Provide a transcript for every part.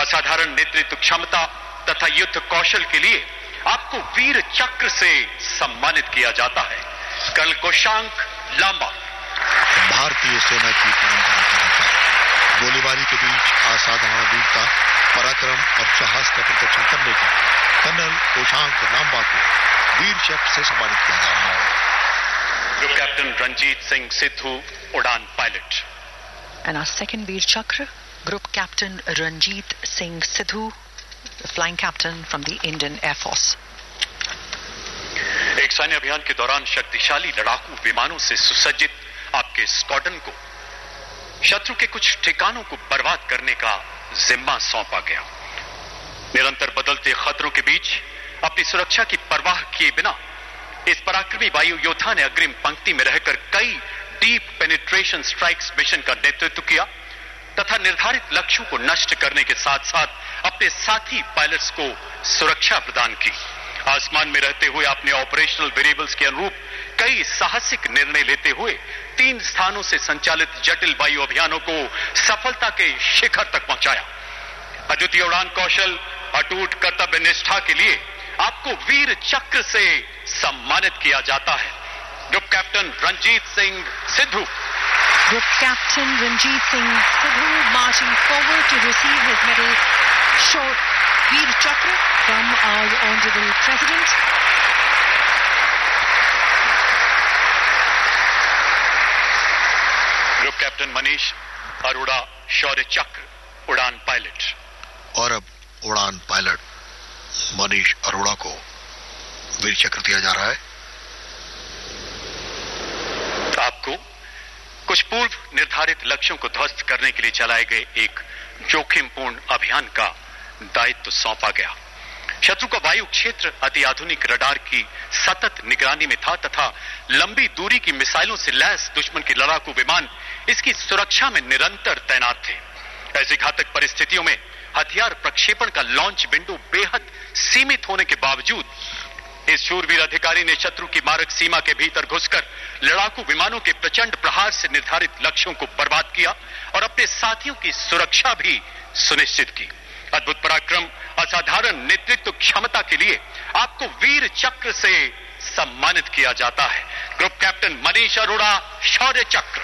असाधारण नेतृत्व क्षमता तथा युद्ध कौशल के लिए आपको वीर चक्र से सम्मानित किया जाता है। कर्नल कोशांक लांबा। भारतीय सेना की परंपरा का नेता, गोलीबारी के बीच असाधारण वीरता, पराक्रम और साहस का प्रदर्शन करने के लिए कर्नल कोशांक लांबा को वीर चक्र से सम्मानित किया जा रहा है। ग्रुप कैप्टन रंजीत सिंह सिद्धू, उड़ान pilot. And our second Veer Chakra, Group Captain Ranjit Singh Sidhu, the flying captain from the Indian Air Force. एक सैन्य अभियान के दौरान शक्तिशाली लड़ाकू विमानों से सुसज्जित आपके स्क्वाड्रन को शत्रु के कुछ ठिकानों को बर्बाद करने का जिम्मा सौंपा गया। निरंतर बदलते खतरों के बीच अपनी सुरक्षा की परवाह किए बिना इस पराक्रमी वायु योद्धा ने अग्रिम पंक्ति में रहकर कई डीप पेनिट्रेशन स्ट्राइक्स मिशन का नेतृत्व किया तथा निर्धारित लक्ष्यों को नष्ट करने के साथ साथ अपने साथी पायलट्स को सुरक्षा प्रदान की। आसमान में रहते हुए आपने ऑपरेशनल वेरिएबल्स के अनुरूप कई साहसिक निर्णय लेते हुए 3 स्थानों से संचालित जटिल वायु अभियानों को सफलता के शिखर तक पहुंचाया। अद्वितीय उड़ान कौशल, अटूट कर्तव्य निष्ठा के लिए आपको वीर चक्र से सम्मानित किया जाता है। Group captain Ranjit Singh Sidhu. Group Captain Ranjit Singh Sidhu marching forward to receive his medal, short Veer Chakra from our Honorable President. Group captain Manish Arora, शौर्य चक्र, उड़ान पायलट। और अब उड़ान पायलट मनीष अरोड़ा को वीर चक्र दिया जा रहा है। आपको कुछ पूर्व निर्धारित लक्ष्यों को ध्वस्त करने के लिए चलाए गए एक जोखिमपूर्ण अभियान का दायित्व सौंपा गया। शत्रु का वायु क्षेत्र अति आधुनिक रडार की सतत निगरानी में था तथा लंबी दूरी की मिसाइलों से लैस दुश्मन के लड़ाकू विमान इसकी सुरक्षा में निरंतर तैनात थे। ऐसी घातक परिस्थितियों में हथियार प्रक्षेपण का लॉन्च विंडो बेहद सीमित होने के बावजूद इस शूरवीर अधिकारी ने शत्रु की मारक सीमा के भीतर घुसकर लड़ाकू विमानों के प्रचंड प्रहार से निर्धारित लक्ष्यों को बर्बाद किया और अपने साथियों की सुरक्षा भी सुनिश्चित की। अद्भुत पराक्रम, असाधारण नेतृत्व क्षमता के लिए आपको वीर चक्र से सम्मानित किया जाता है। ग्रुप कैप्टन मनीष अरोड़ा, शौर्य चक्र।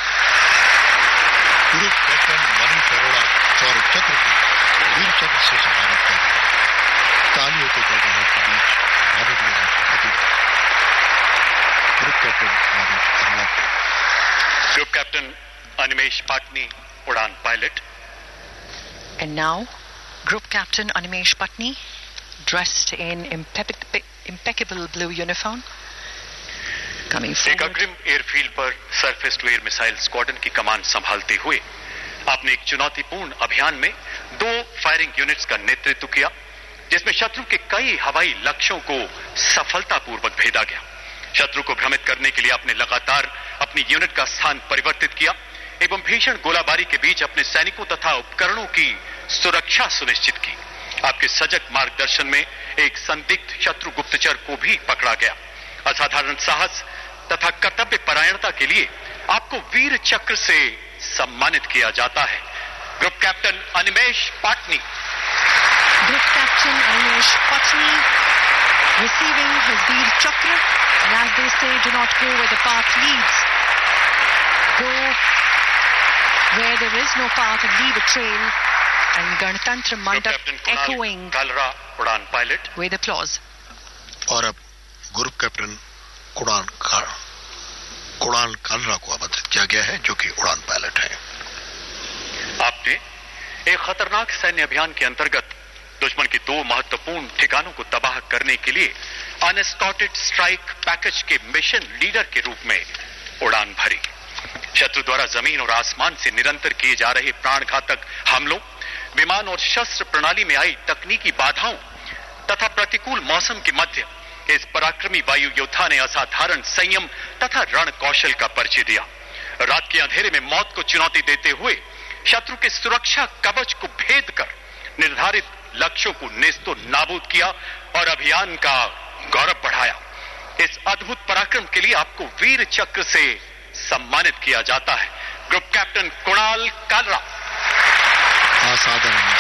ग्रुप कैप्टन मनीष अरोड़ा शौर्य चक्र को वीर चक्र से सम्मानित किया गया। तालियों के गड़गड़ाहट के बीच माननीय राष्ट्रपति ग्रुप कैप्टन मनीष अरोड़ा को। ग्रुप कैप्टन अनिमेश पाटनी, उड़ान pilot. And now, Group Captain Animesh Patni, dressed in impeccable blue uniform, coming forward. एक अग्रिम एयरफील्ड पर surface to air missile squadron की कमान संभालते हुए आपने एक चुनौतीपूर्ण अभियान में 2 फायरिंग यूनिट्स का नेतृत्व किया जिसमें शत्रु के कई हवाई लक्ष्यों को सफलतापूर्वक भेदा गया। शत्रु को भ्रमित करने के लिए आपने लगातार अपनी यूनिट का स्थान परिवर्तित किया एवं भीषण गोलाबारी के बीच अपने सैनिकों तथा उपकरणों की सुरक्षा सुनिश्चित की। आपके सजग मार्गदर्शन में एक संदिग्ध शत्रु गुप्तचर को भी पकड़ा गया। असाधारण साहस तथा कर्तव्य परायणता के लिए आपको वीर चक्र से सम्मानित किया जाता है। Group captain Animesh Patni. Group Captain Animesh Patni receiving his Veer Chakra, and as they say, do not go where the path leads. Go where there is no path and leave a trail. And Ganatantra Mandap echoing Kalra, उड़ान pilot with applause. और अब group captain Kunal Kalra को आमंत्रित किया गया है जो कि उड़ान पायलट है। आपने एक खतरनाक सैन्य अभियान के अंतर्गत दुश्मन के 2 महत्वपूर्ण ठिकानों को तबाह करने के लिए अनएस्कॉर्टेड स्ट्राइक पैकेज के मिशन लीडर के रूप में उड़ान भरी। शत्रु द्वारा जमीन और आसमान से निरंतर किए जा रहे प्राणघातक हमलों, विमान और शस्त्र प्रणाली में आई तकनीकी बाधाओं तथा प्रतिकूल मौसम के मध्य इस पराक्रमी वायु योद्धा ने असाधारण संयम तथा रण कौशल का परिचय दिया। रात के अंधेरे में मौत को चुनौती देते हुए शत्रु के सुरक्षा कवच को भेद कर निर्धारित लक्ष्यों को नेस्तो नाबूद किया और अभियान का गौरव बढ़ाया। इस अद्भुत पराक्रम के लिए आपको वीर चक्र से सम्मानित किया जाता है। Group captain Kunal Kalra. असाधारण